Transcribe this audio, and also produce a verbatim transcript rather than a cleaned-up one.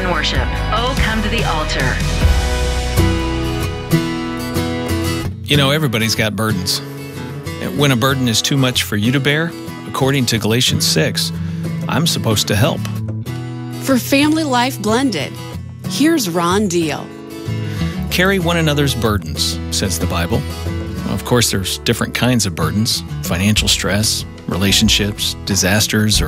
in worship. Oh, come to the altar. You know, everybody's got burdens. When a burden is too much for you to bear, according to Galatians six, I'm supposed to help. For Family Life Blended, here's Ron Deal. Carry one another's burdens, says the Bible. Of course, there's different kinds of burdens: financial stress, relationships, disasters, or